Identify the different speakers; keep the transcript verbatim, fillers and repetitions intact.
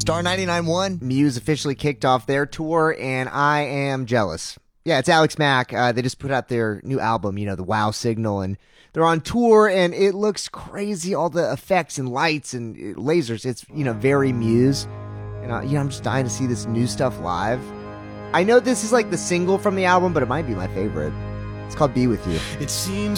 Speaker 1: Star ninety-nine one.
Speaker 2: Muse officially kicked off their tour, and I am jealous. Yeah, it's Alex Mack. Uh, they just put out their new album, you know, the Wow Signal, and they're on tour, and it looks crazy. All the effects and lights and lasers. It's, you know, very Muse. And, uh, you know, I'm just dying to see this new stuff live. I know this is like the single from the album, but it might be my favorite. It's called Be With You.
Speaker 3: It seems